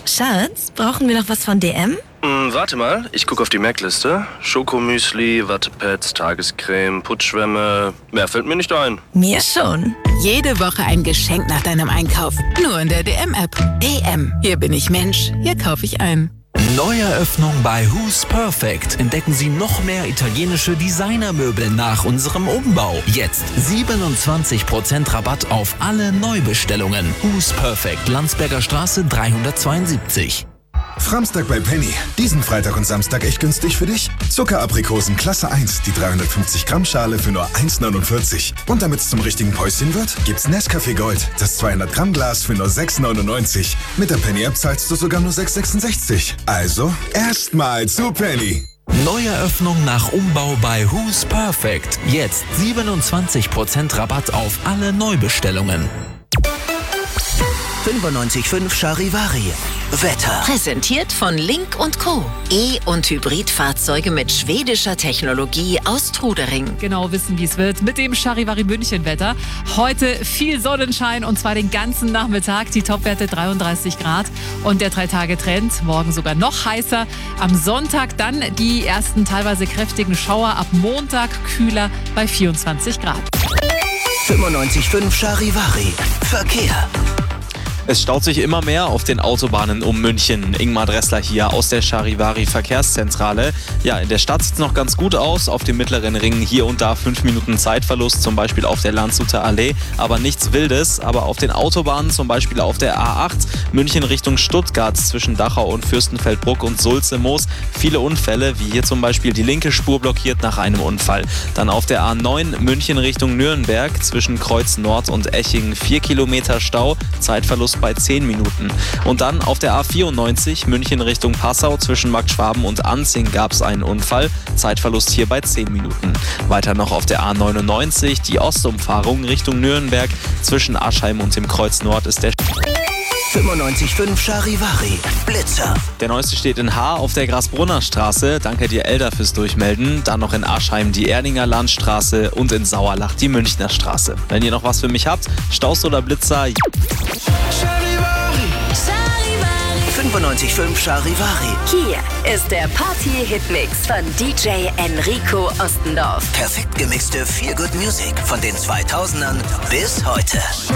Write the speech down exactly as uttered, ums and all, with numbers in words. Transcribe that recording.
Schatz, brauchen wir noch was von D M? Hm, warte mal, ich gucke auf die Merkliste. Schokomüsli, Wattepads, Tagescreme, Putzschwämme. Mehr fällt mir nicht ein. Mir schon. Jede Woche ein Geschenk nach deinem Einkauf. Nur in der D M-App. D M. Hier bin ich Mensch. Hier kaufe ich ein. Neueröffnung bei Who's Perfect. Entdecken Sie noch mehr italienische Designermöbel nach unserem Umbau. Jetzt siebenundzwanzig Prozent Rabatt auf alle Neubestellungen. Who's Perfect, Landsberger Straße dreihundertzweiundsiebzig. Framstag bei Penny. Diesen Freitag und Samstag echt günstig für dich? Zuckeraprikosen Klasse eins, die dreihundertfünfzig Gramm Schale für nur eins neunundvierzig. Und damit es zum richtigen Päuschen wird, gibt's Nescafé Gold, das zweihundert Gramm Glas für nur sechs neunundneunzig. Mit der Penny-App zahlst du sogar nur sechs sechsundsechzig. Also, erstmal zu Penny. Neueröffnung nach Umbau bei Who's Perfect. Jetzt siebenundzwanzig Prozent Rabatt auf alle Neubestellungen. fünfundneunzig Komma fünf Charivari. Wetter. Präsentiert von Link und Co. E- und Hybridfahrzeuge mit schwedischer Technologie aus Trudering. Genau wissen, wie es wird mit dem Charivari München Wetter. Heute viel Sonnenschein und zwar den ganzen Nachmittag. Die Topwerte dreiunddreißig Grad und der drei-Tage-Trend. Morgen sogar noch heißer. Am Sonntag dann die ersten teilweise kräftigen Schauer. Ab Montag kühler bei vierundzwanzig Grad. fünfundneunzig Komma fünf Charivari. Verkehr. Es staut sich immer mehr auf den Autobahnen um München. Ingmar Dressler hier aus der Charivari Verkehrszentrale. Ja, in der Stadt sieht es noch ganz gut aus. Auf dem mittleren Ring hier und da fünf Minuten Zeitverlust, zum Beispiel auf der Landshuter Allee. Aber nichts Wildes. Aber auf den Autobahnen, zum Beispiel auf der A acht, München Richtung Stuttgart zwischen Dachau und Fürstenfeldbruck und Sulze-Moos. Viele Unfälle, wie hier zum Beispiel die linke Spur blockiert nach einem Unfall. Dann auf der A neun München Richtung Nürnberg zwischen Kreuz Nord und Eching vier Kilometer Stau. Zeitverlust bei zehn Minuten. Und dann auf der A vierundneunzig München Richtung Passau zwischen Marktschwaben und Anzing gab es einen Unfall. Zeitverlust hier bei zehn Minuten. Weiter noch auf der A neunundneunzig die Ostumfahrung Richtung Nürnberg. Zwischen Aschheim und dem Kreuz Nord ist der fünfundneunzig Komma fünf Charivari. Blitzer. Der neueste steht in Haar auf der Grasbrunner Straße. Danke dir, Elder, fürs Durchmelden. Dann noch in Aschheim die Erdinger Landstraße und in Sauerlach die Münchner Straße. Wenn ihr noch was für mich habt, Staus oder Blitzer. fünfundneunzig Komma fünf Charivari. Hier ist der Party-Hitmix von D J Enrico Ostendorf. Perfekt gemixte Feel-Good Music von den zweitausendern bis heute.